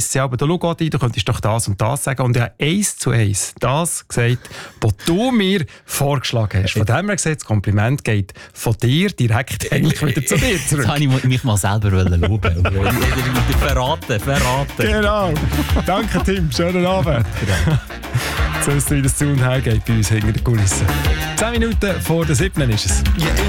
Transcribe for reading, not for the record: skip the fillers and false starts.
heisst sie aber, schau Adi, du könntest doch das und das sagen. Und ich habe 1:1 das gesagt, was du mir vorgeschlagen hast. Von dem her gesagt, das Kompliment geht von dir direkt eigentlich wieder zu dir zurück. Jetzt wollte ich mich mal selber loben. Verraten. Genau. Danke, Tim. Schönen Abend. So, dass es wieder zu und her geht bei uns hinter den Kulissen. 10 Minuten vor der 7 ist es.